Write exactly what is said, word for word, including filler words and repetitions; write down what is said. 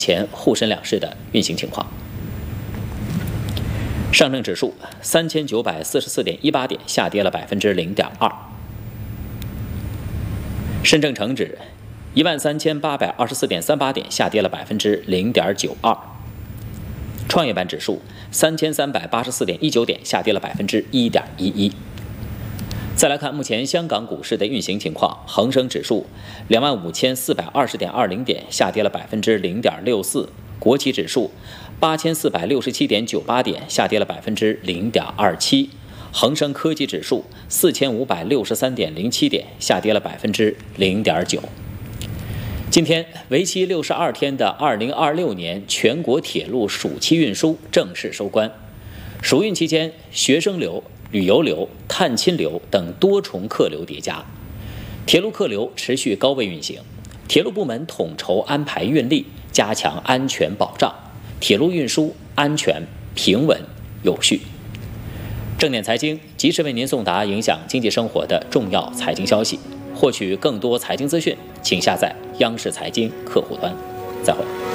前沪深两市的运行情况。上证指数三千九百四十四点一八点，下跌了百分之零点二。深证成指一万三千八百二十四点三八点，下跌了百分之零点九二。创业板指数三千三百八十四点一九点，下跌了百分之一点一一。再来看目前香港股市的运行情况，恒生指数两万五千四百二十点二零点，下跌了百分之零点六四；国企指数八千四百六十七点九八点，下跌了百分之零点二七；恒生科技指数四千五百六十三点零七点，下跌了百分之零点九。今天，为期六十二天的二零二六年全国铁路暑期运输正式收官。暑运期间，学生流、旅游流、探亲流等多重客流叠加，铁路客流持续高位运行。铁路部门统筹安排运力，加强安全保障，铁路运输安全、平稳、有序。正点财经及时为您送达影响经济生活的重要财经消息。获取更多财经资讯，请下载央视财经客户端。再会。